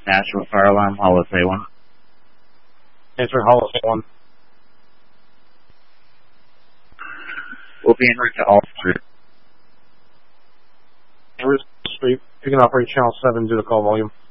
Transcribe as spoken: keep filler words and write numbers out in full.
Nashua Fire Alarm, Hollis A one. Answer Hollis A one. We'll be en route to All Street. En route to All Street. You can operate channel seven due to call volume.